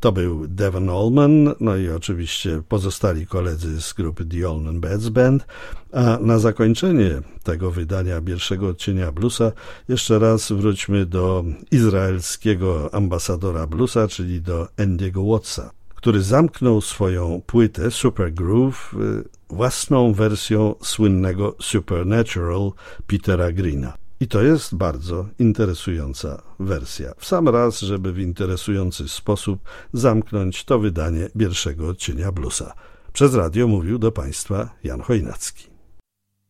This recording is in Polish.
To był Devon Allman, no i oczywiście pozostali koledzy z grupy The Allman Betts Band, a na zakończenie tego wydania pierwszego odcienia bluesa jeszcze raz wróćmy do izraelskiego ambasadora bluesa, czyli do Andy'ego Wattsa, który zamknął swoją płytę Super Groove własną wersją słynnego Supernatural Petera Greena. I to jest bardzo interesująca wersja. W sam raz, żeby w interesujący sposób zamknąć to wydanie pierwszego odcienia bluesa. Przez radio mówił do Państwa Jan Chojnacki.